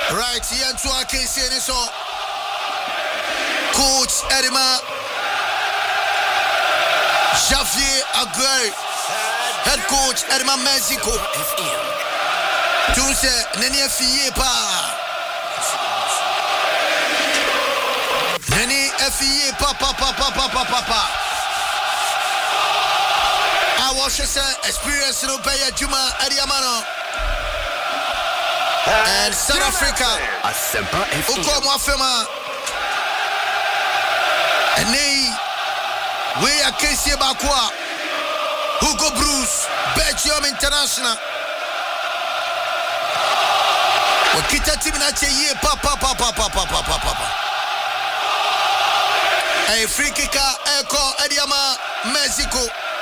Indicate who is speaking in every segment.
Speaker 1: Right, here to our case so Coach Edima Javier Aguirre, head coach Edima Mexico. Tu sais, Neni Fie pa. Neni Fie pa. I watch experience no pay Juma Ediamano. And South Africa, Ukomo Fema, and we are Casey Bakwa, Hugo Bruce, Belgium International. Wakita Timinache ye papa. A free kicker, Echo Ediama, Mexico.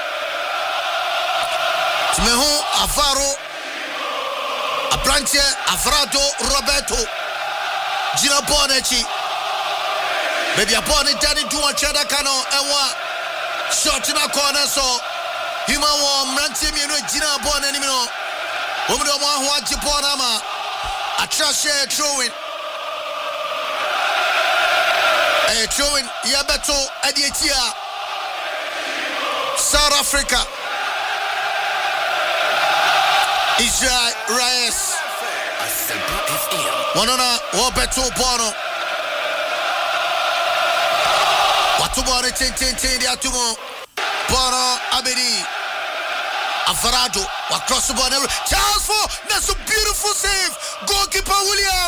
Speaker 1: Timehu Avaro. Abranche Avrado Roberto Gina Bonechi Baby Abone Danny Duan Chada Kano Ewa Shot in a corner so Hima wa Mranti Mino Gina Bone Nimino Woman Wa Jiponama a trash throwing a throwing Yabeto Adietia South Africa Israel Reyes Wanona Roberto Bono Watubone Tintin Atumo Bono Abedi Avarado across the board Charles for that's a beautiful save Goalkeeper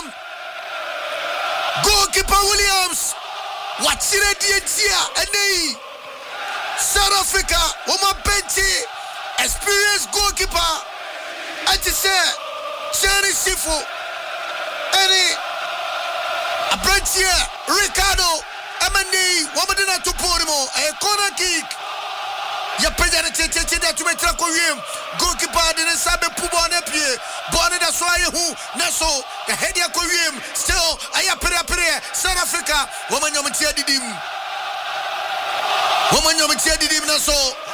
Speaker 1: Williams What's in the and they South Africa Woma Benchi experienced goalkeeper I just said, Shani Sifu, any a branch here, Ricardo, Amandi, Wamadina to Porimo, a corner kick. Ya president that to make him, goalkeeper didn't sabe Pubon Epie, Bonnet as why who, Naso, the head ya Korean, still, Ayapere, South Africa, woman Yomatia did him. Woman Yomatia did him, Naso.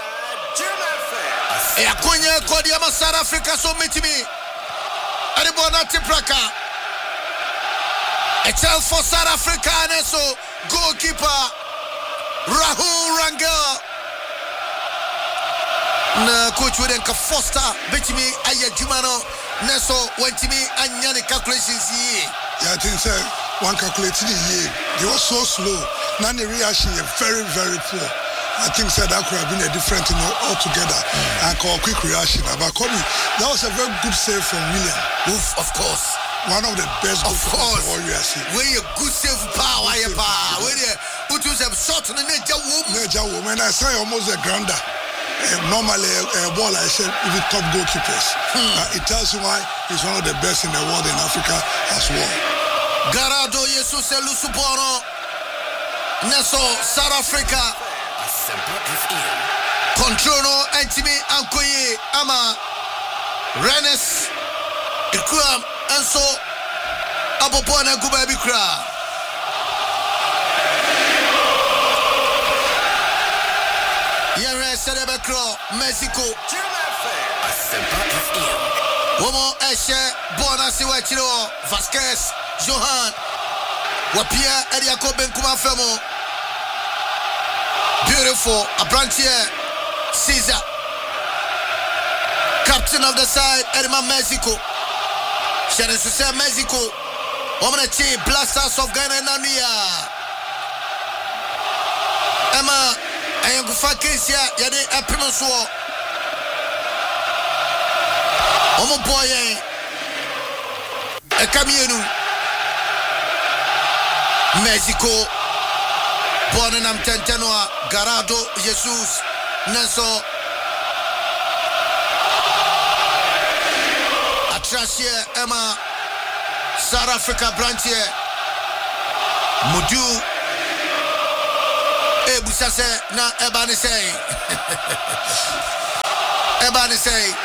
Speaker 1: Akunya Kodiama South Africa so meet me. Aribona Tipraka. A child for South Africa and so goalkeeper Rahul Rangel. Na coach Wedenka Foster beat me Aya Jumano Neso went to me and Yanni calculations ye.
Speaker 2: Yeah, I think so. One calculated ye. They were so slow. Now the reaction is very, very poor. I think that could have been a different thing altogether. I call quick reaction. But Kobe, that was a very good save from William.
Speaker 1: Oof, of course.
Speaker 2: One of the best
Speaker 1: of course.
Speaker 2: Where
Speaker 1: you good save power, where you put yourself short on the
Speaker 2: nature woman. I say almost a grounder. Normally a ball I said with the top goalkeepers. It tells you why he's one of the best in the world in Africa as well.
Speaker 1: Garado Jesus Lusuboro Neso South Africa. Control Antimi Ankoye Ama Rennes Ikram and so Abopona Gubabikra Yere Cerebecro Mexico Womo Eshe Bona Siwachiro Vasquez Johan Wapia Ediako Benkuma Femo Beautiful, a branch here, Caesar, captain of the side, Edema Mexico. Sharon Susa Mexico, woman team, blasters of Ghana and Nania. Emma, I am Gufakesia, Yade Apinoswo. Omo boy, a camionu, Mexico. Born in Amtentenua, Garado, Jesus, Neso, Atrasia, Emma, South Africa branch here, Mudu, Ebusase, na Ebani say, Ebani say,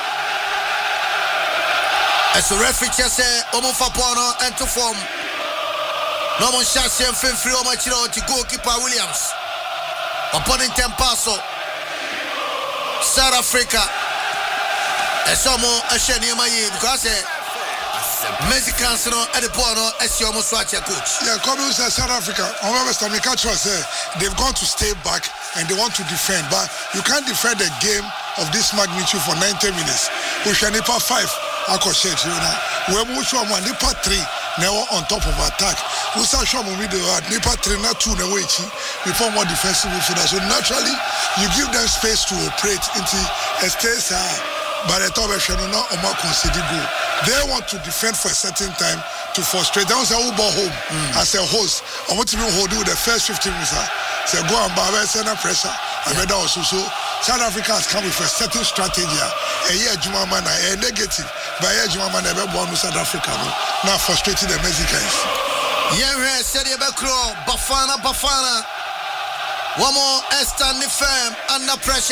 Speaker 1: as a referee say, Omofapono and to form. No one shall see him free or much to goalkeeper Williams. Opponent Tempaso. South Africa. And some more a shiny because Mexicans no at the ball no as you almost watch a coach.
Speaker 2: Yeah, coming to South Africa. However, they've gone to stay back and they want to defend, but you can't defend a game of this magnitude for 90 minutes. We should nipa 5. I could say to you now. We're more sure one nipa 3 now on top of attack. We start showing me the nipa 3 not 2 na way before more defensive midfielder. So naturally, you give them space to operate into a space. By the time we should not concede goal. They want to defend for a certain time to frustrate. That was a ball home as a host. I want to be holding with the first 15 minutes. So go and buy send pressure. And then also so South Africa has come with a certain strategy. A year Juma man a negative. By a Juma man ever born with South Africa. Now frustrating the Mexicans.
Speaker 1: Yeah, said Bafana. One more standing firm under pressure.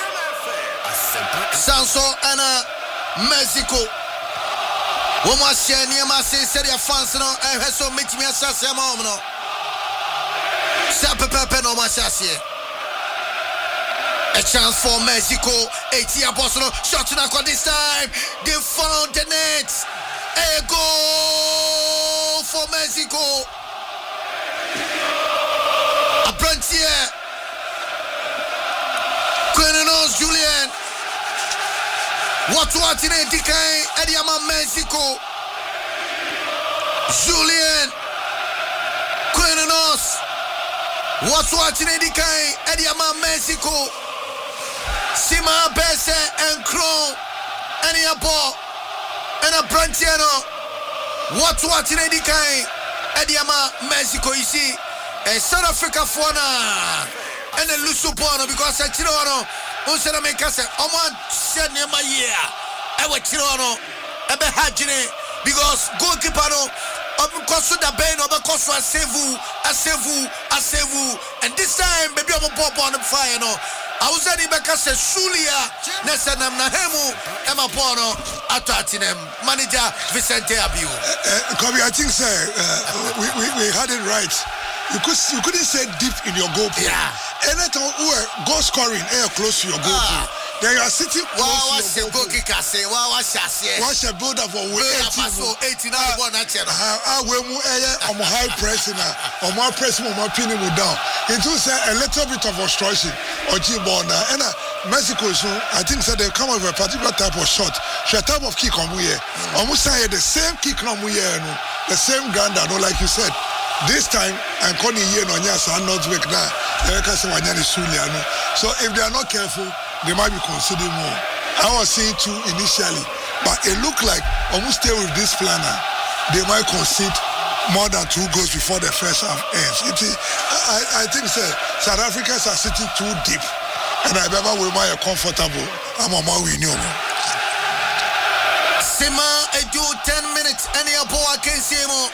Speaker 1: Sanso and Mexico. One more share near my city of France. No, I have so much me as a mom. No, Sapepe no Massasie. A chance for Mexico. 80 Apostle shot in this time. They found the net. A goal for Mexico. A Brantier. Quenenos Julian. What in a decay? Ediama Mexico. Julian Quenenos. What in a decay? Ediama Mexico. Sima Bese and Crow. And a ball. And a Brantiano. What in a decay? Ediama Mexico. You see, a South Africa fauna. And a Lusupono because I Chirono. Unsana make us Oman said near my year. I was Chirono. Ebe Hajine because goalkeeper no Kosu da Ben or Kosu Asevu. And this time baby I'm a pop on the fire no. I was at Ibeka Sulia Nesanam Nahemu Emma Pono Atatinem manager Vicente Abiu.
Speaker 2: Kobe, I think we had it right. You couldn't say deep in your goal post.
Speaker 1: Yeah.
Speaker 2: Anytime goal scoring close to your goal post. Then you are sitting close to your goal post. What's your build up for
Speaker 1: 18
Speaker 2: high pressing more pressing more pinning down. It was a little bit of obstruction or G-ball now. And Mexico, so I think so they come up with a particular type of shot. She type of kick on here. Almost say the same kick on here, the same ground, like you said. This time, I'm calling here on Yasa, not make now. So if they are not careful, they might be considering more. I was saying 2 initially, but it looked like almost stay with this planner. They might concede more than 2 goals before the first half ends. I think South Africans are sitting too deep, and I remember we might be comfortable. I'm on my winning.
Speaker 1: Sima, I do 10 minutes, and your boy can see more.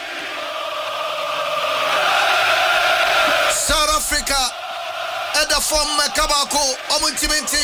Speaker 1: South Africa at the form Kabako Omuntimenti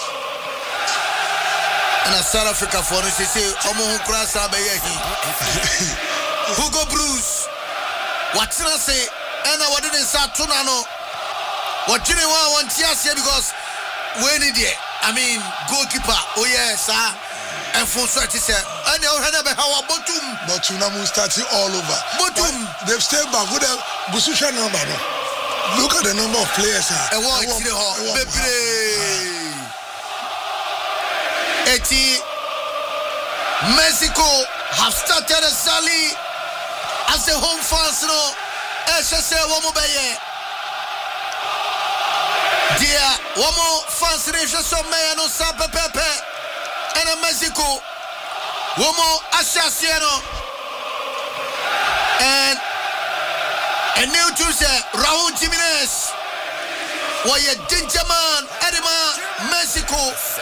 Speaker 1: and a South Africa for us to say Omukrasa Bayehi Hugo Bruce. What did I say? And I didn't start Tunano. What did I want to say? Because when it is, I mean, goalkeeper, oh yes, and for such as and they'll have how
Speaker 2: but Tunamu starting all over.
Speaker 1: Botum,
Speaker 2: they've stayed back with a Bususha number. Look at the number of players.
Speaker 1: Mexico have started a sally as the home fans know. Dear, one more fans nation so may no Sapa Pepe and a Mexico. One more Asasiano and a new Tuesday, Raul Jimenez. Why a danger man, Edema, Mexico.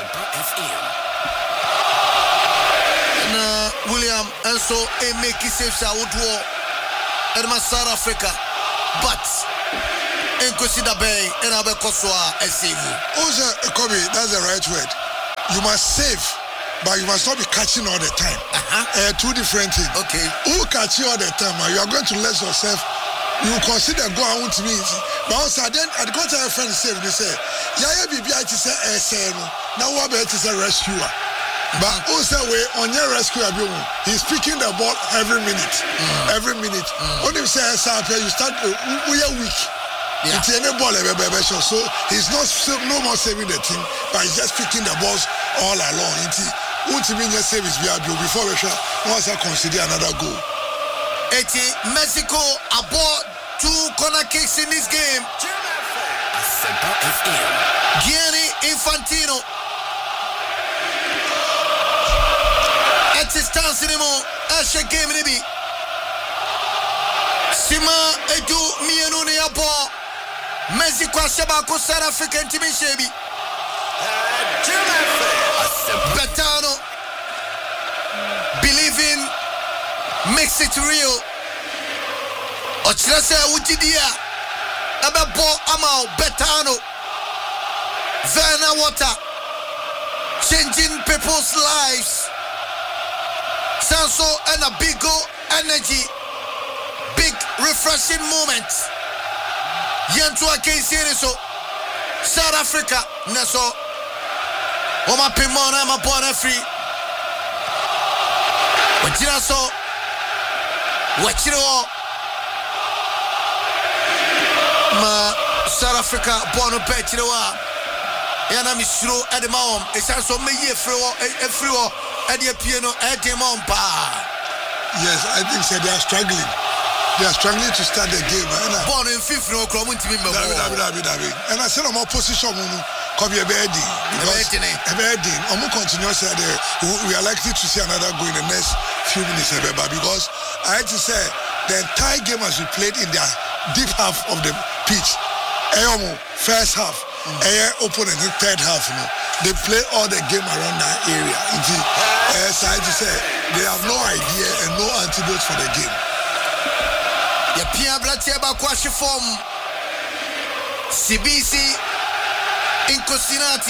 Speaker 1: William, and so a make it safe South War, Edema, South Africa. But in Consider Bay, and Abekoswa, and save you.
Speaker 2: Also, Kobe, that's the right word. You must save, but you must not be catching all the time. Two different things.
Speaker 1: Okay.
Speaker 2: Who catch you all the time? You are going to let yourself. You consider go out to me. But also then at the contact of friends say they say, Yaya BBI to say now what about to say rescuer. But also on your rescue, he's picking the ball every minute. Every minute. When you say you start we are weak. It's any ball so he's no more saving the team, but he's just picking the balls all along. Won't even just save his before we shall once I consider another goal.
Speaker 1: Mexico aboard 2 corner kicks in this game. Gianni Infantino. At his stance anymore. Asha game nibi. Sima Edu Mianuni abo. Mexico Shabako South African team Shebi. Betano. Believe in. Makes it real. Ochirase Ujidia. Ababo Amal Betano. Verna Water. Changing people's lives. Sanso and a big energy. Big refreshing moment. Yantua Keisiriso. South Africa. Neso. Oma Pimona Mapona free. Wachiraso. Wachiro. Ma South Africa born Pechiroa. Yana Misro at the mom. It's also me a free at the piano at the mom.
Speaker 2: Yes, I think so they are struggling. They are struggling to start the game.
Speaker 1: Born in 5th no coming to me.
Speaker 2: And I said I'm opposition come here because continuous we are likely to see another goal in the next few minutes because I had to say the entire game has been played in the deep half of the pitch. First half. Open in the third half. They play all the game around that area. So I had to say they have no idea and no antidote for the game.
Speaker 1: Pia Blatiaba Kwashi form CBC in Cosinati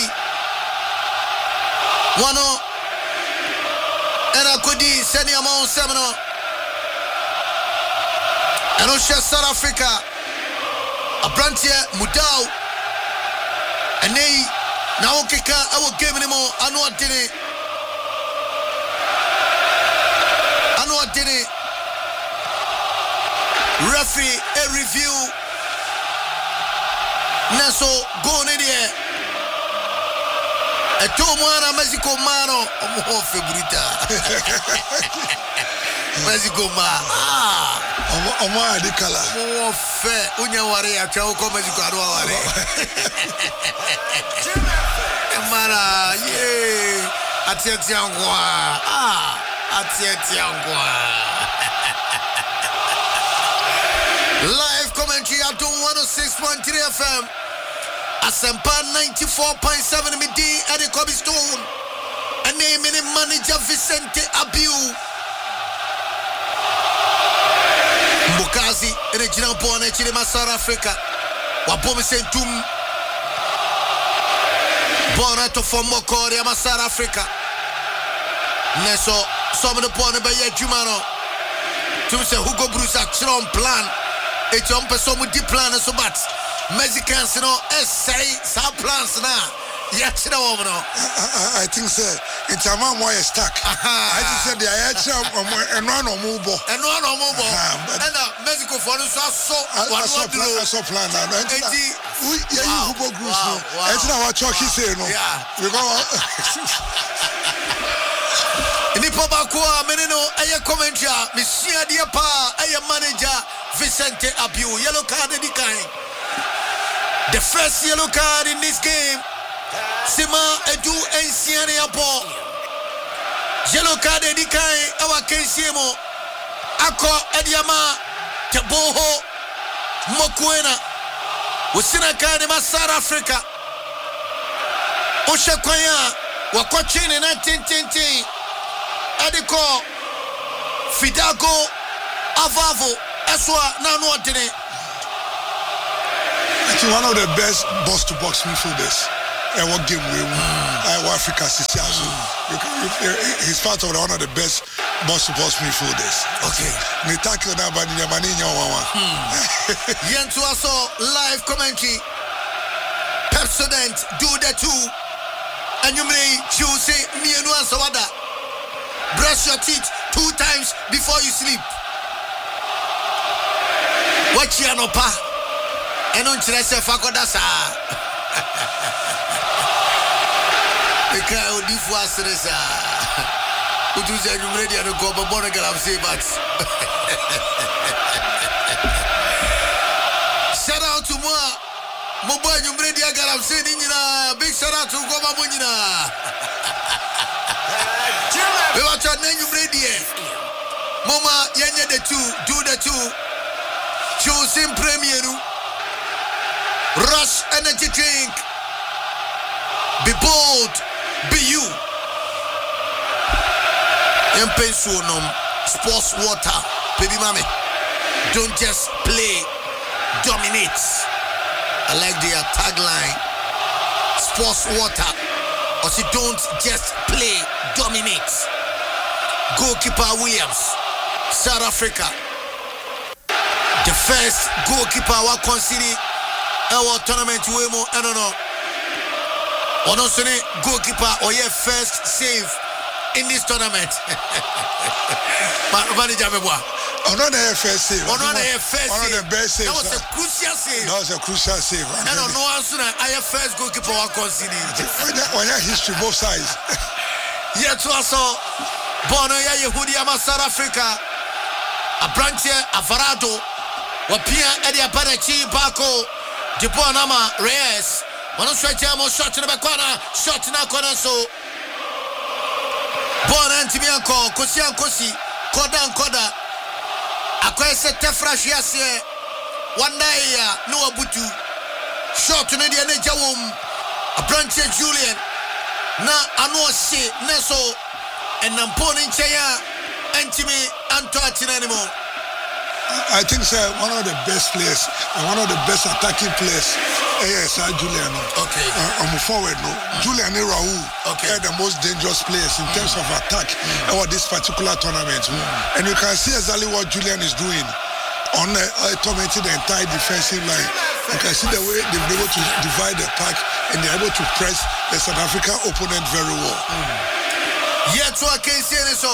Speaker 1: Wano and Akudi Seniamon Semino and Osha South Africa a Brantia Mudau and they now Kika I will give anymore Anua Dini referee a review Naso go in there a Tomana Mexico mano Febrita Mexico
Speaker 2: Oma Adikala
Speaker 1: Fe Unyawari a Chauco Mexico Mara ye Atiangwa Atiangwa Live commentary at 106.3 FM. Asempa 94.7 midi at the Kobe Stone. A name in manager Vicente Abiu. Mbukazi original born in South Africa. Wabomi Sentum. Born out of Mokori, South Africa. Neso, some of the born by Jumano. To say Hugo Bruce action plan. It's on person with the plan so but Mexicans say some plans now. Yes,
Speaker 2: I think so. It's a man why stuck. I just said the and one or move. And
Speaker 1: Mexico for us so
Speaker 2: plan Hugo Bruce. It's not what Chucky say no. We go
Speaker 1: Nipobakua menino aya commentary Monsieur Diapa aya manager Vicente Abiu yellow card in the kind. The first yellow card in this game. Sima Edu Enciani Apo. Yellow card in the kind our Kensiemo Ako Ediama Teboho Mokwena Usina Kadema South Africa Oshakwaya Wakochini 1910 Adiko Fidago Avavo Eswa Nanuatine.
Speaker 2: It's one of the best box to box midfielders. And what game we won Africa he's part of one of the best box to box midfielders.
Speaker 1: Okay.
Speaker 2: Nitaki na bani nyamani nyawawa.
Speaker 1: Yentu also live commentary. Pepsodent do the two. And you may choose mienu ansawada. Brush your teeth 2 times before you sleep. Watch your no pa. And on Chile Fakodasa. The guy who did for us. Who do say you ready to go but Bonagal I'm saying but shout out to Mobile you ready I got I'm saying big shout out to Goma Munina. We watch your name you ready. Mama Yanya the 2 do the 2 choosing premier Rush energy drink. Be bold, be you. Empensuonum sports water, baby mommy. Don't just play, dominate. I like their tagline. Sports water. Or she don't just play, dominate. Goalkeeper Williams, South Africa. The first goalkeeper wa consider our tournament wemo. I don't know. Onosone goalkeeper or your first save in this tournament. Manager Meboa.
Speaker 2: Another first save.
Speaker 1: One of the
Speaker 2: best saves.
Speaker 1: That was a crucial save.
Speaker 2: That was a crucial save.
Speaker 1: And no answer I have first goalkeeper wa consider.
Speaker 2: On your history both sides.
Speaker 1: Yet also Bono ya Yehudi ama South Africa. A branch Avarado. Wapia Eddie Abadachi Bako. Jibonama Reyes. One stretch shot to the back corner, shot to the corner. So, Bon Antimianco, Kosian Kosi, Koda, Akwese Tefrash Yasia, one day, Noah Butu, shot to the Jawum, a branch Julian, Na Anosi, Neso, and Namponi Chaya, Antimi, Antoatin anymore.
Speaker 2: I think one of the best players and one of the best attacking players is Julian.
Speaker 1: Okay.
Speaker 2: On the forward, no. Julian and Raul are the most dangerous players in terms of attack over this particular tournament. And you can see exactly what Julian is doing on tormenting the entire defensive line. You can see the way they've been able to divide the pack and they're able to press the South African opponent very well.
Speaker 1: Yet so I can see so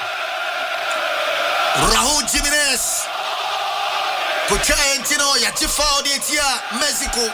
Speaker 1: Raul Jimenez. Kuchayentino Yatifa Odietia, Mexico.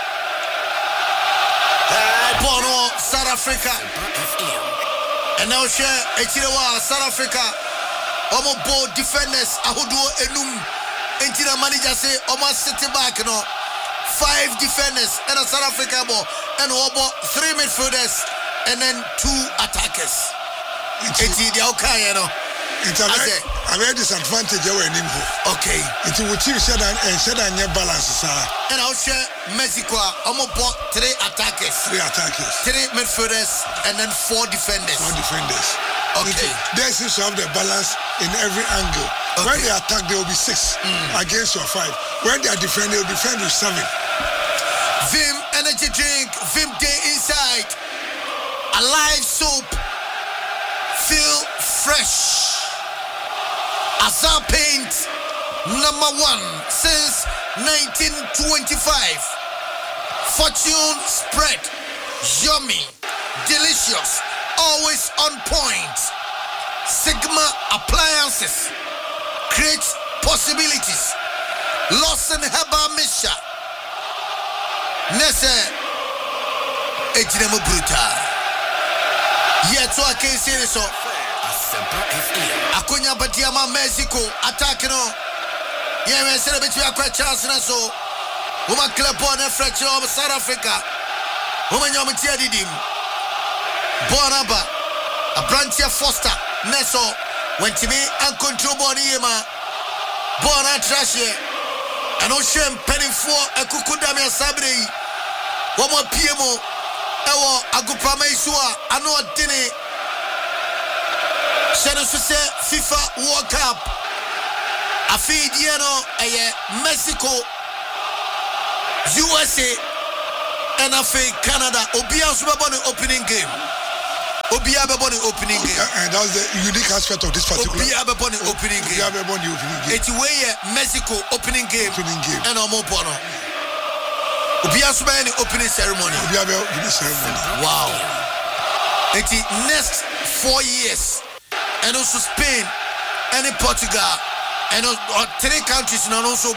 Speaker 1: Bono, South Africa. And now share Echirewa, South Africa. Omo board defenders, Ahudu Enum. Entina manager say, Omo city back, no. 5 defenders and a South Africa ball. And Obo 3 midfielders and then 2 attackers. Eti dia okay, you know.
Speaker 2: It's a very disadvantage.
Speaker 1: Okay.
Speaker 2: It will said and your balance.
Speaker 1: And I'll share Mexico. I'm about 3 attackers. 3 midfielders and then 4 defenders.
Speaker 2: 4 defenders.
Speaker 1: Okay.
Speaker 2: They seem to have the balance in every angle. Okay. When they attack, there will be 6 against your 5. When they are defending, they will defend with 7.
Speaker 1: Vim energy drink. Vim day inside. Alive soap. Feel fresh. Azar Paint, number 1 since 1925. Fortune spread, yummy, delicious, always on point. Sigma appliances, create possibilities. Lawson Heba Misha, Nese, Ejinemo Bruta. Yet so I can say this. Akunya Batiama Mexico attacking on. Yeah, we said a bit of a chance and so. Woman club on a fracture of South Africa. Woman Yomitia did him. Bonaba, a branch of Foster, Neso, went to me and control Boniema. Bona Trashe, and Ocean Penny for a Kukudamia Sabri. One more PMO, Ewa Agupame Sua, Ano Dine. Senose FIFA World Cup. Afi Diano Mexico, USA, and Afi Canada. Obia Subaboni opening game. Obia Baboni opening game.
Speaker 2: And that's the unique aspect of this particular.
Speaker 1: Obia Baboni opening game.
Speaker 2: Obia Baboni opening game.
Speaker 1: It's where Mexico opening game.
Speaker 2: Opening game.
Speaker 1: And Omopono. Obia Subaboni opening ceremony.
Speaker 2: Obia opening ceremony.
Speaker 1: Wow. the next 4 years, and also Spain and Portugal, and 3 countries, and also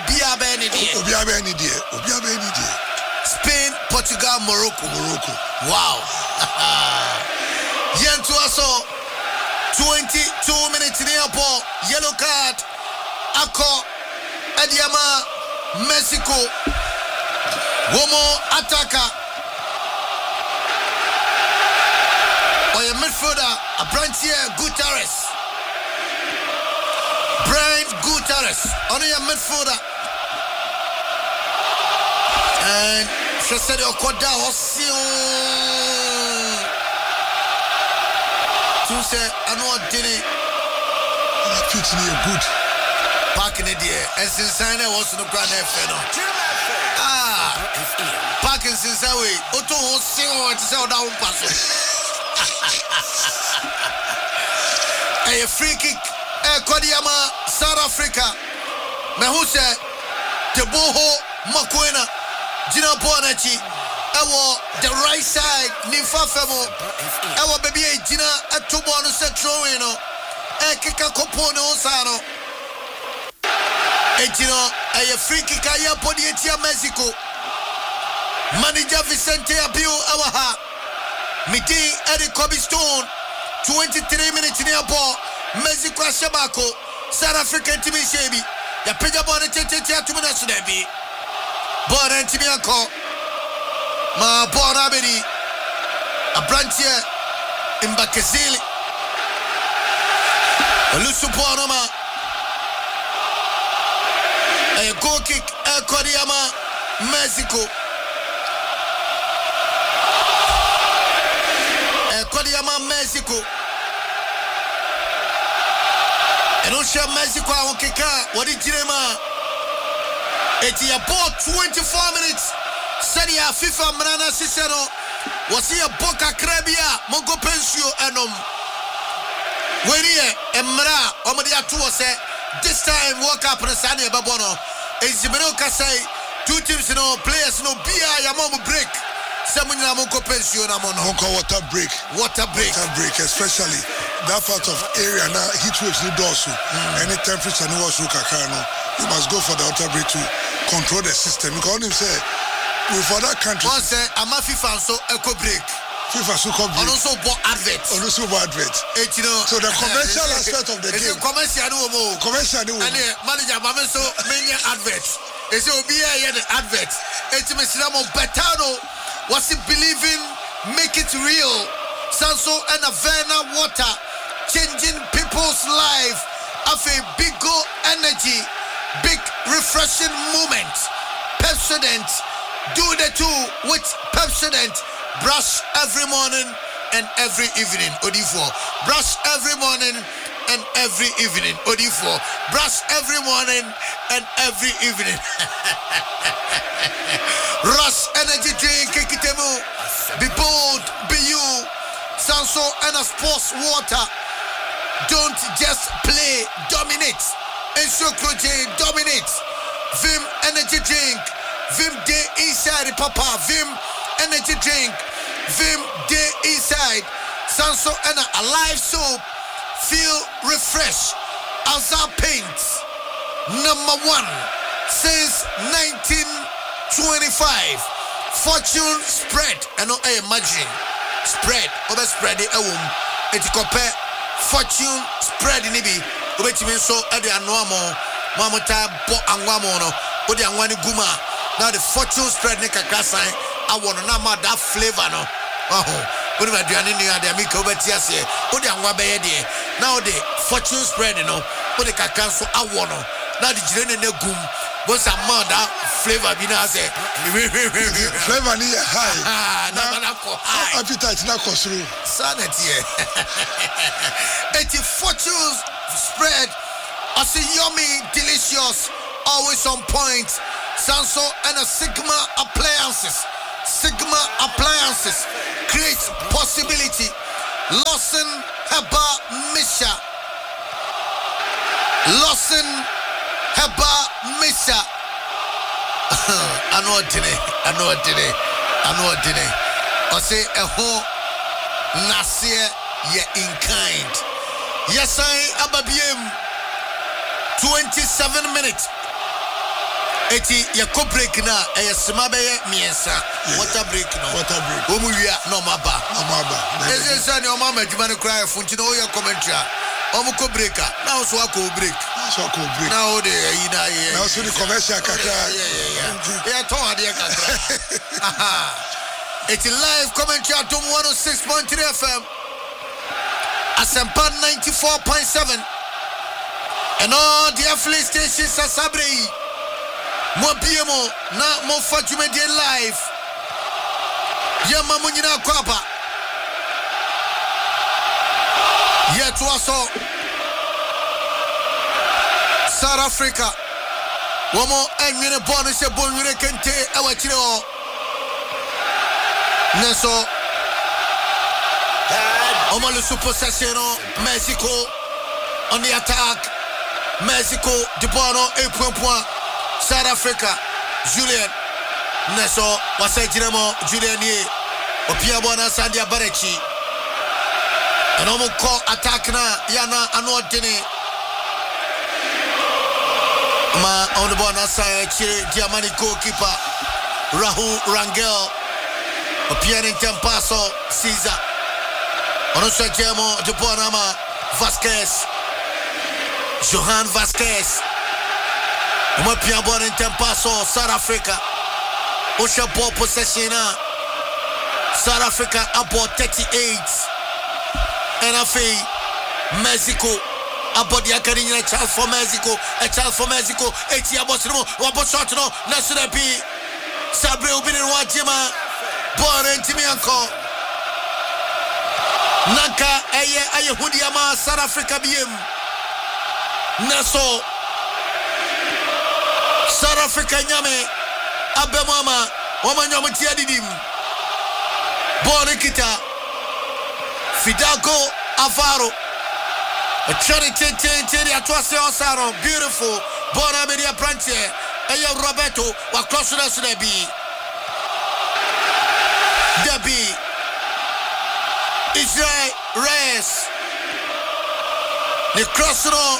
Speaker 1: Spain, Portugal, Morocco. Wow. Yentu also 22 minutes in the airport. Yellow card. Ako Adiama, Mexico. Womo attacker. Or a midfielder, a Brantier Gutierrez. Brian Gutierrez. Only a midfielder. And she said, Okoda Osio. To say, I know what did it.
Speaker 2: Fits me good.
Speaker 1: Park in the day. And since I was in the Grand F. Parkinson's away. Otto Osio, it's all down pass. A free kick. Kodiama, South Africa. Mehuse, Teboho, Makwena. Gina Bonachi, the right side, Nifa Femo, our baby Gina at two bonus at Troino, Kika Copono Sano, Etino, a free kick, I Podiatia Mexico, Manager Vicente Abiu Awaha, Miti Eddie Kobe Stone, 23 minutes in the ball, Mexico Shabako, South African Timmy Shabi, the Pijabona Tetia to Munasunebi. Born and Timianco, Ma Born Abedi, a Brantier in Bakazili, a Lusuponoma, a goal kick, a Kodiama, Mexico, a Kodiama, Mexico, and Osha Mexico, Okeka, what did Jirema? It's about 24 minutes. Sadia FIFA Manana Cicero was here Boca Crabia, Mongo Pensio Anom. When here, Emra, Omadia Tua said, this time walk up on Sania Babono. As Zimenoka say, 2 teams no players no Bia Yamomo break. Someone Mongo Pensio Namono.
Speaker 2: Mongo water break.
Speaker 1: Water break,
Speaker 2: especially that part of area now, heat waves no dosu. Any temperature no was Kakano. You must go for the water break to control the system. Because him say, for that country.
Speaker 1: One say, I'm a FIFA so eco break.
Speaker 2: FIFA so break.
Speaker 1: And also bought adverts.
Speaker 2: So the commercial aspect of the game.
Speaker 1: Commercial no. And the manager, Mama so many adverts. It's a BA adverts. It's Mr. Betano. Was it believing? Make it real. Sanso and Avena water. Changing people's life. Of a big go energy. Big refreshing moment. Pepsodent. Do the two with Pepsodent. Brush every morning and every evening. Odifo. Brush every morning and every evening. Odifo. Brush every morning and every evening. Rush energy drink. Kikitemu. Be bold. Be you. Sanso and a sports water. Don't just play. Dominate. Ensucrogen dominates. Vim energy drink. Vim day inside papa. Vim energy drink. Vim day inside. Sanso and a live soap. Feel refreshed. Alza paints. #1 since 1925. Fortune spread. And I imagine spread. Over spread the It's compare Fortune spread in Ibi. Ubetimi so ade anoamo mamota bo anwamo no odi anwani guma. Now the Fortune spread ne kakasan awo no na ma that flavor no odi ma duane ni ade amika obeti ase odi anwa beye de now the Fortune spread no odi kakan so awo no na the jire ne gum but some that flavor bi na say
Speaker 2: flavor ni high
Speaker 1: na high
Speaker 2: appetite na kosuru
Speaker 1: sanity it's Fortune spread. I see yummy, delicious, always on point. Sanso and a Sigma appliances. Sigma appliances creates possibility. Lawson Heba Misha. Lawson Heba Misha. I know what today. I say a whole Nasie ye in kind. Yes, I ababiem 27 minutes. Eti ye ko break na e sima be ye miensa. Water break no.
Speaker 2: Water break.
Speaker 1: Omu wia no maba.
Speaker 2: No maba.
Speaker 1: Ese say ni o mama adwuma no cry funti no ye commentary. Omu ko breaker. Now so akọ break.
Speaker 2: So akọ break.
Speaker 1: Now the you na ye.
Speaker 2: Now so the commercial kakra.
Speaker 1: Yeah, ton ade kakra. Aha. It's live commentary at 106.3 FM. Asempa 94.7. And all the affiliate stations are Sabrei. Mo biemo na mo fatume de live. Yama munyina kwapa. Yet was all South Africa. Womo enwene bonus e bonwene kente awachire o. Neso Omalu supersession Mexico on the attack. Mexico de Bono 8 South Africa Julian Neso wasajiremo Julian ye Opia Bona Sandia Barechi and omo call attack na yana anodene ma on the Bona side Diamani goalkeeper Rahul Rangel Opia in Tempaso Caesar Onosha Jemo de Bonama Vasquez Johan Vasquez Opia Bona in Tempaso South Africa Osha ball possession South Africa about 38 and I feel Mexico about the academy a chance for Mexico 80 about no one shot no national be Sabre Ubin Wajima born into me uncle Nanka aye Hudiama South Africa biem Naso South Africa nyame Abemama woman yomutia didim born kita Fidalgo Avaro a charity atwase osaro beautiful bona media branche eya Roberto wa cross na so be Debbie Israel Reyes the cross no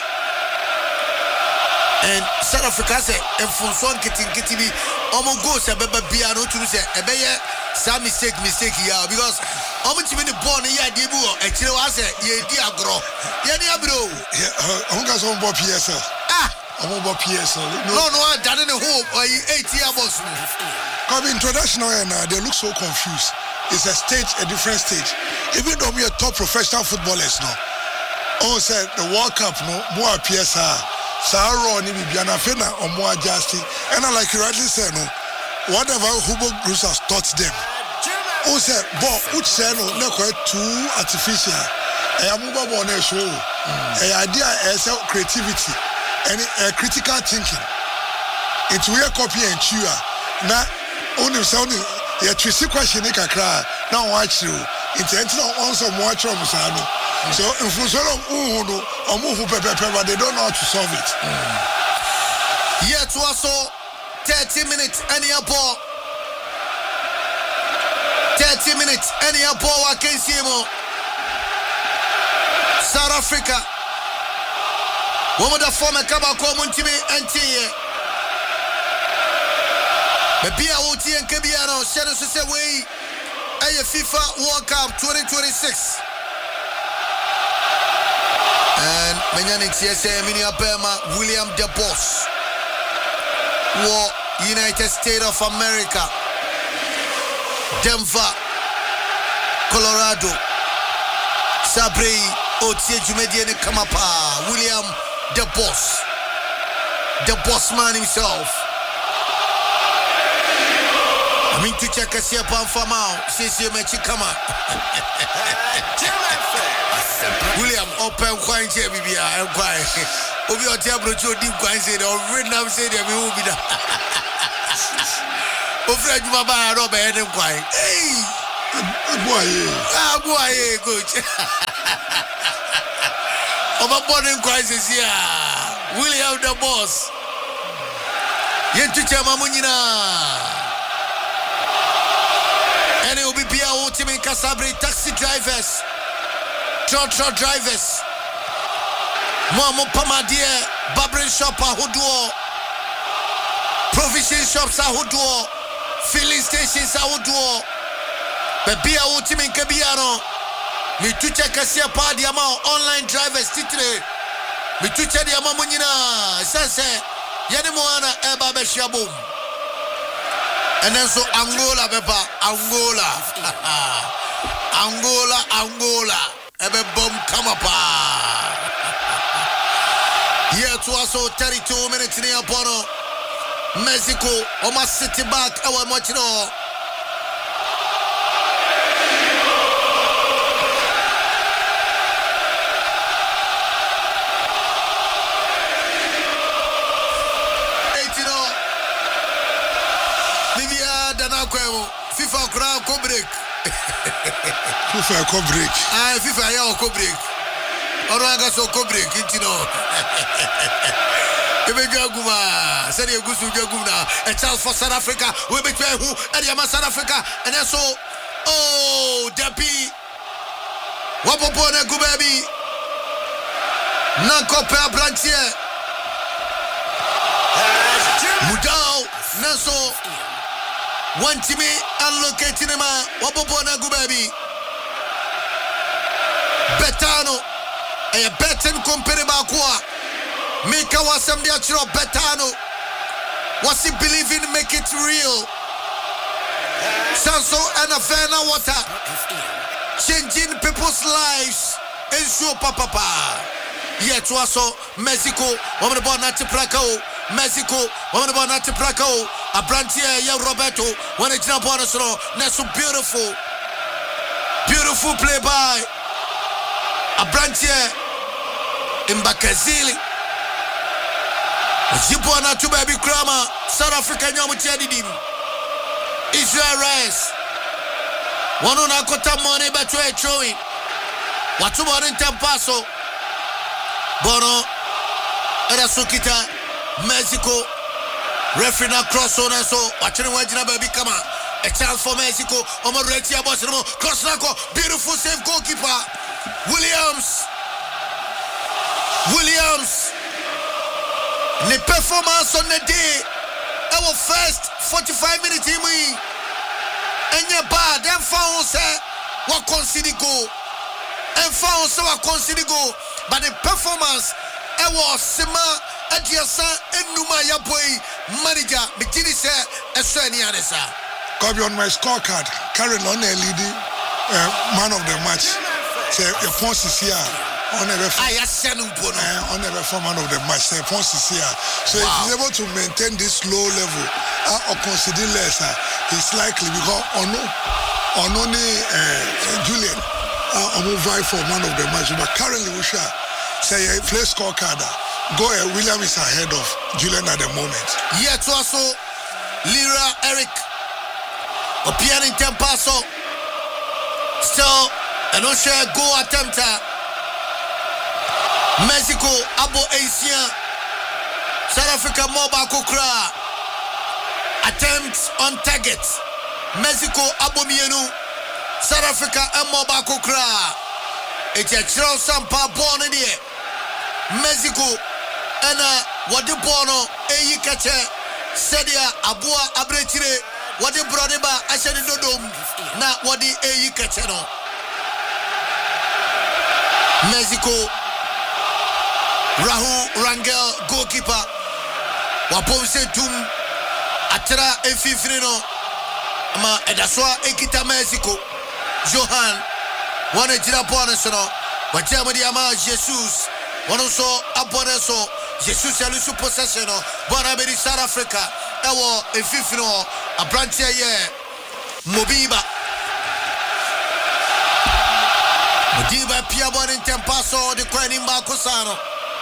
Speaker 1: and South Africa say enfonson kiti bi omo go se beba bia no turu se ebeye some mistake here because how much the born here debu e kire wa say ye di agro ye di abro
Speaker 2: I'm going to go PSL. I'm going to go PSL.
Speaker 1: No, that in the hope 8 year boss.
Speaker 2: Come international and they look so confused. It's a stage, a different stage. Even though we are top professional footballers now. Oh, said the World Cup no more PSL. Saro ni bibiana fena or more adjusting. And like you rightly said, no, whatever Hugo Bruce has taught them. Oh, said, but which said no quite too artificial. I am movable on a show. An idea as creativity and critical thinking. It's weird copy and chew. Now, only sounding a tricky question. Now, watch you. It's on some more trouble. So, if we sort of or move but they don't know how to solve it.
Speaker 1: Yet, also 30 minutes, any ball. 30 minutes, any ball. I can see more. South Africa. Woman the former Kabako Muntimi and Tia. The POT and Kabiano said us away a FIFA World Cup 2026. And Manyanik CSA Miniapema William De Boss. War United States of America. Denver, Colorado. Sabre Otie Jumediene Kamapa, William the boss man himself. I mean to check a siapa famao, says you met Chikama. William open quine Jebia, and quiet. Obi or Tabro deep quine said, or Vietnam said, we will be there. Oh, Fred Maba, Robert, and quiet. Hey, boy, good. Of a boarding crisis here. William the boss. Yet to Chamamunina. And it will be ultimate Casabri taxi drivers, truck drivers. Momo Pamadie, barbering shop Ahuduo, provision shops Ahuduo, filling stations Ahuduo. But be ultimate Kabiano. Me to check a sia party amount online drivers titre. Me to check the amount munina. Sense Yanimoana Eba Beshabum. And then so Angola beba Angola. Angola. Ebe bomb come up. Here to also 32 minutes near Bono. Mexico almost city back our much no. FIFA crowd co break.
Speaker 2: FIFA co break.
Speaker 1: FIFA ya co break. Oranga so co break, you know. Ebe jaguma, seri egusu jaguna. A chance for South Africa. We be who Ariama South Africa and so Depi. Wapopone Gubabi. Nanko per Brantier. Mudao Naso. One to me, allocating him a Wabobona Gubabi Betano, a betten comparable qua. Make our some natural Betano. What's he believing? Make it real. Sanso and a Fena water. Changing people's lives. And show papa. Yet also Mexico, woman about not to Praco. Mexico, woman about not to Praco. A brantier, yeah, Roberto, when it's not bonus, that's so beautiful. Beautiful play by a brantier in Bakazili. Zipona to baby Krama, South Africa, Yamuchadidim. Israel Rice. One on Akota money, but we're showing. What's about in Tampaso? Bono, Erasukita, Mexico. Referee now cross on so watching Wajina baby come on. A chance for Mexico. Omo Retia Bosimo. Cross Nako. Beautiful save goalkeeper. Williams. The performance on the day. Our first 45 minutes in me. And your bad. Then found say what consider go. And found so what consider go. But the performance I was Sima Adiasa and Numa Yaboy manager Mitini said a Swani Anessa.
Speaker 2: Copy on my scorecard. Karen on a leading man of the match. Say your points is here. On a for man of the match. Say points is here. So if he's able to maintain this low level or consider lesser, it's likely because on only Julian will vie for man of the match. But currently we shall say a play scorecard. Go ahead, William is ahead of Julian at the moment.
Speaker 1: Yet also Lira Eric Opian in Tempaso. Still an share go attempt. Mexico Abo Asian South Africa Moba Kokra attempts on target. Mexico Abo Mienu South Africa and Moba Kokra. It's a Charles Sampa born in here. Mexico and what the bono eyi kache sedia abua abrechire what the brother ashani dodom na what the eyi kache no Mexico Rahul Rangel goalkeeper wapomse tum atra efifri no ma edaswa ekita Mexico Johan wana jira bono so wajama di ama Jesus one also aboneso Jesus yalusu possession Bonabedi South Africa ewo efifino a branch here Modiba pia bon in Tempaso de Kwanimba Kosano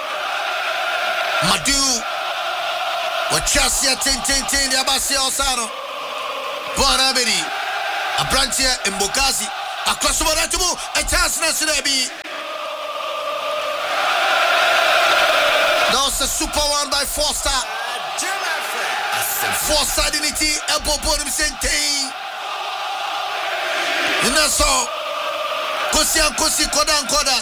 Speaker 1: Madu Wachasia ten ya basi Osano Bonabedi a branch here in Bokazi across the Moratumu a chance na Sinebi. That was a super one by Foster. Foster Dinity, elbow bottom sente. Inaso Kosi Koda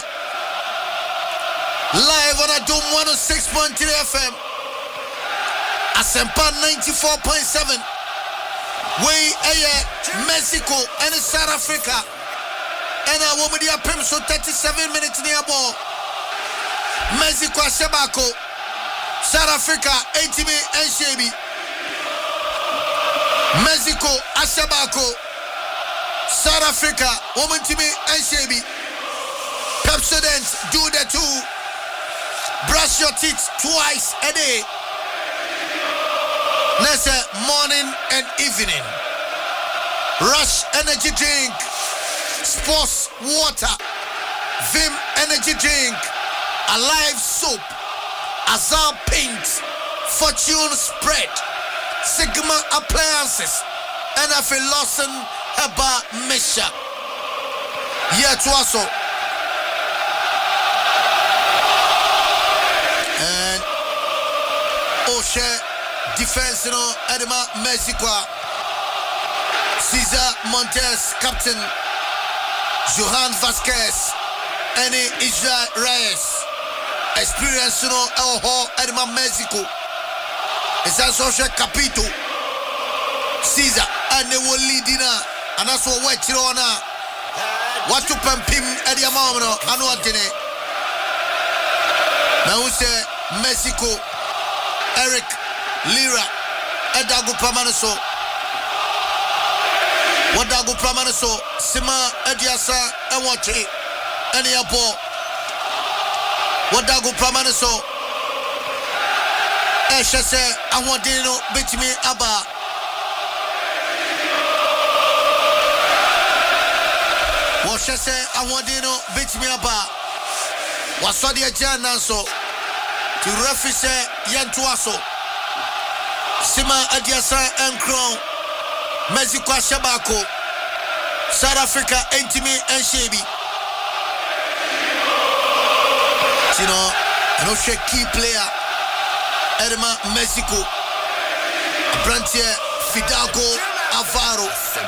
Speaker 1: live on a Dome 106.3 FM Asempa 94.7 we Mexico and South Africa and a woman dia pem so 37 minutes near ball Mexico Ashabako South Africa 80 and Shebi Mexico Ashabako South Africa, woman to me and Shebi. Pepsodent, do the two. Brush your teeth twice a day. Let's say morning and evening. Rush energy drink. Sports water. Vim energy drink. Alive soap. Azal paint. Fortune spread. Sigma appliances. And a Lawson Heba Mesha. Yet also. And Oshe defense, Edema Mexico. Cesar Montes, captain. Johan Vasquez. And Israel Reyes. Experience, Edema Mexico. Is that social capito? Caesar and they will lead dinner. And that's what we're on now. What to Pampim at the moment? I know what in it. Now we say Mexico, Eric, Lira, Edago Pramanaso. What Dago Pramanaso, Sima, Ediasa, and what it? Any apple. What Dago Pramanaso? Esha say, I want Dino, bitch me, Abba. Washa say I want beat me about. Was so the agenda so to referee say Yantuaso Sima Adiasa and Crown Mexico Shabako South Africa Entimi and Shebi. I know she key player Edema Mexico Brantier Fidalgo Alvaro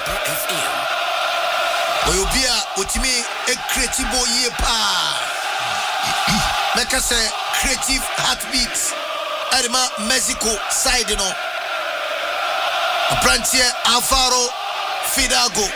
Speaker 1: Oyobia utimi a creative boy pa. Make us say creative heartbeats. Edema Mexico side A Brantier Alvaro Fidalgo.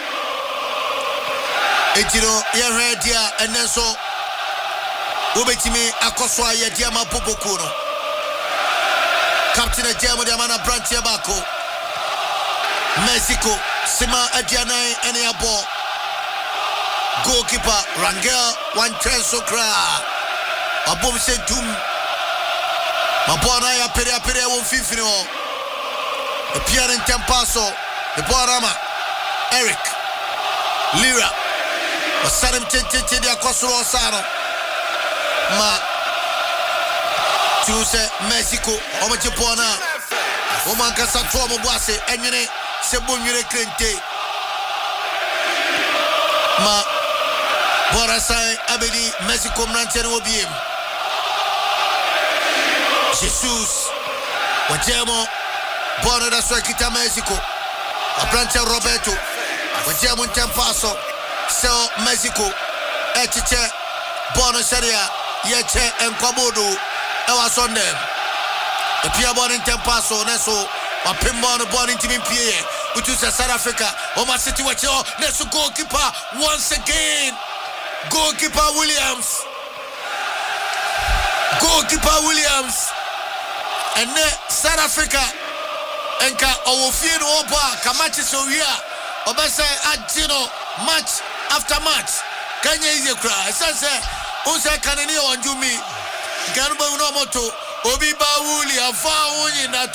Speaker 1: Yeredia and then so Ubetimi Akoswa Yadiama Popokuno. Captain Adiamo Diamana Brantier Bako. Mexico Sima Adiana and a ball. Goalkeeper Rangel Wantrenso Kra Abom Sentum Mabona ya pere won fifino the Pierre in Tempaso the Borama Eric Lira Wasarim Tete dia Kosoro Sano Ma Tuse Mexico Omachipona Omanka Satwa Mobase Enyene Sebunure Krente Ma Borasai Abedi Mexico Mnanten Obiem Jesus Wajemo Bona da Swakita Mexico Abrante Roberto Wajemo Tempaso So Mexico Etiche Bona Sharia Yeche Enquabodo Ewa Sondem The Pia Bon in Tempaso Neso Wapimbon born into Pie which is South Africa Oma City Wacho Neso goalkeeper once again Goalkeeper Williams. And then South Africa. And Owofien Oba Kamachi Soria. Obasa Adino match after match. Kanya is a cry. Sasa Osa Kanani on Jumi. Ganuba Unomoto. Obiba William Fauni not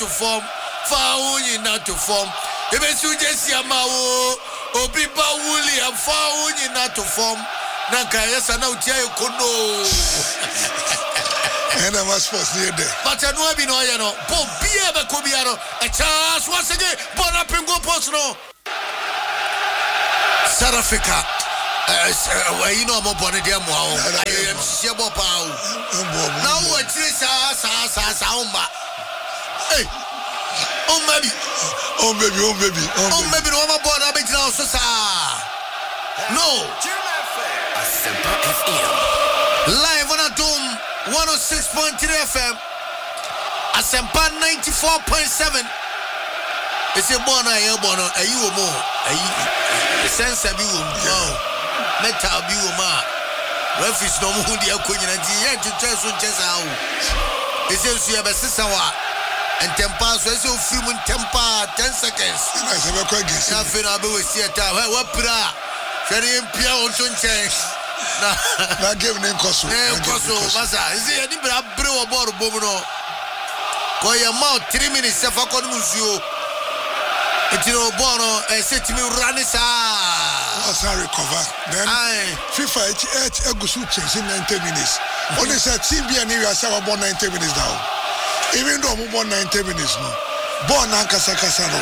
Speaker 1: to form. Ebesu Jesse Amao. Obiba William Fauni not to form. Nanka yesa na utia kono.
Speaker 2: And I was supposed to there.
Speaker 1: But I know be no ya no. Bo bia be ko bia no. A chance once again. Bona pingo post no. South Africa. You know I'm born there mo. I am shebo pa. Now what is sa umba. Hey. Oh baby no ma born abit now so sa. No. Live on Adom 106.3 FM. Asempa 94.7. It's a bono, a bono, a you more. A sense of you, metal you, ma. Refuge no more, dear Queen, and the to just out. It says you have a sister and temper, so it's a few temper 10 seconds.
Speaker 2: I said, I'm quite guessing.
Speaker 1: I feel I'll be with you. What pra? Ferry and Pia on change.
Speaker 2: Not giving them cost.
Speaker 1: Massa, is it any brew about Bomono? Go your mouth 3 minutes if I could lose you. It's no bono, and say to me, Ranisa.
Speaker 2: Once I recover, then FIFA Egusu in 90 minutes. Only said TB and you are about 90 minutes now. Even though I'm about 90 minutes now. Born Ankasakasano.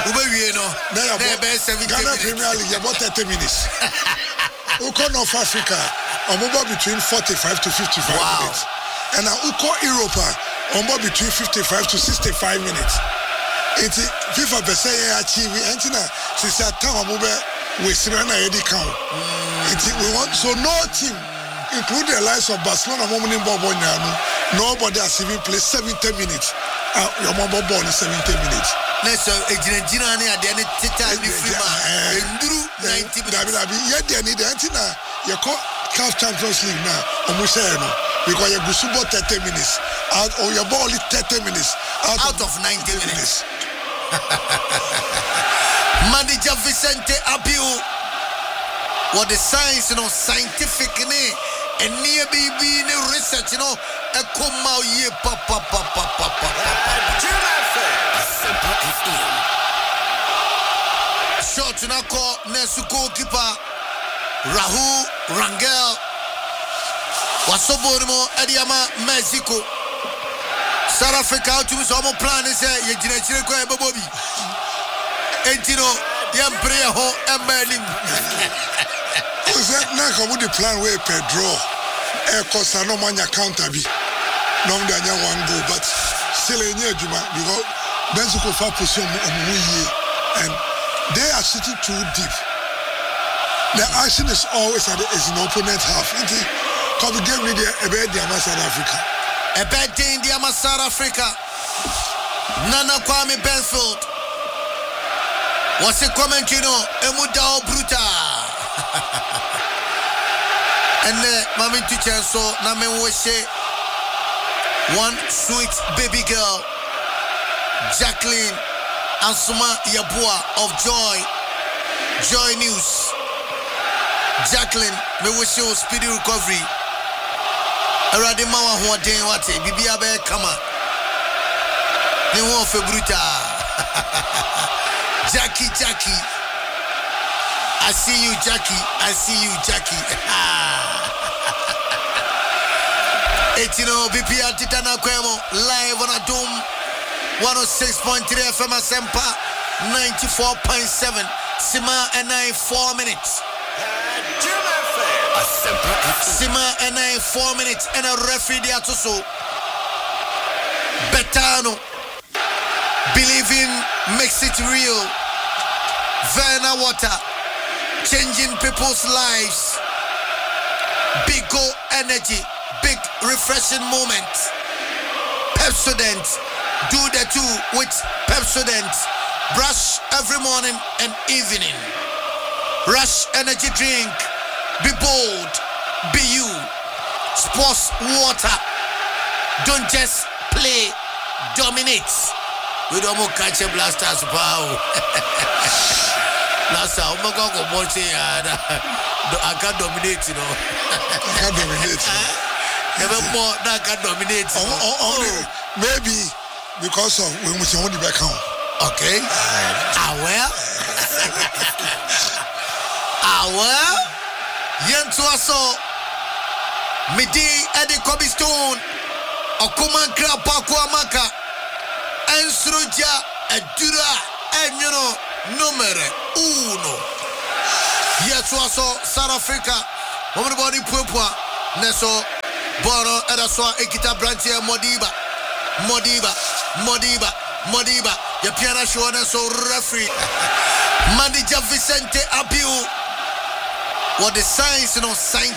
Speaker 2: Ghana Premier League about 30 minutes. Uko North Africa, I'm about between 45 to 55 minutes. And Uko Europa, I'm about between 55 to 65 minutes. It's FIFA per se achieve Antina since that time I'm with Serena Eddie count. We want so no team, including the likes of Barcelona, nobody has even played 70 minutes. Your mobile ball is 70 minutes.
Speaker 1: Let's say a Gina at the end of the time, 90 minutes.
Speaker 2: Yet they need Antina. You call CAF Champions League now, because you go super 30 minutes out, or your ball is 30 minutes
Speaker 1: out of 90 minutes. Manager Vicente Abiu, what the science, scientific and near baby research, a come out ye papa. Short na call Nesuko keeper Rahul Rangel Wasoborimo Ediama Mexico. South Africa to some plan is a Yajina Bobby. Entino, Yam Breho, and Merlin.
Speaker 2: Was that not how would the plan where Pedro? Air Costa no mania counterby. No, Daniel one go, but still a near Juma because Mexico for position and they are sitting too deep. The action is always at an opponent half. Come give me a bed South Africa.
Speaker 1: A bad day in the South Africa. Nana Kwame Benfield. What's a comment, Emudao Bruta. And Mami teacher so Name Weshe. One sweet baby girl, Jacqueline Asuma Yabua of Joy News. Jacqueline, me wish you speedy recovery. Erade mawa ho den wate bibia be kama ne ho fe bruta Jackie I see you Jackie Etino BPR Titana Kwemo live on Adom 106.3 FM Asempa 94.7 Sima and 4 minutes Sima and 4 minutes and a referee there to so Betano believing makes it real. Verna Water changing people's lives. Big go energy, big refreshing moment. Pepsodent, do the two with Pepsodent. Brush every morning and evening. Rush energy drink. Be bold, be you. Sports water. Don't just play, dominate. We don't want to catch a blasters power. Last time, I'm going to go I can't dominate,
Speaker 2: I can't dominate.
Speaker 1: Never more, I can't dominate.
Speaker 2: Maybe because of when we want to back home.
Speaker 1: Okay. Well. Yentu aso midi edi Kobe Stone okuman krapa kwa maka ensroja edura enyuno numere 1 Yentu aso South Africa women body puepua neso boro edaso ekita branche Modiba ya piana show neso referee Manager Vicente Abiu What the signs, sign